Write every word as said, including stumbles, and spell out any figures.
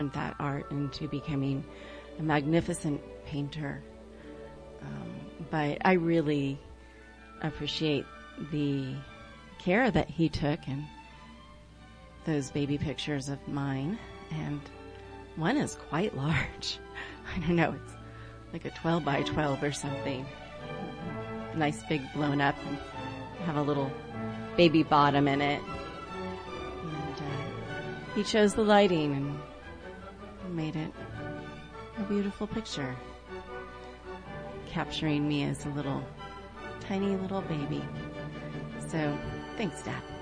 that art into becoming a magnificent painter. Um, but I really appreciate the care that he took in those baby pictures of mine. And one is quite large. I don't know, it's like a twelve by twelve or something. Nice big blown up and have a little baby bottom in it. And uh, he chose the lighting and made it a beautiful picture, capturing me as a little, tiny little baby. So, thanks, Dad.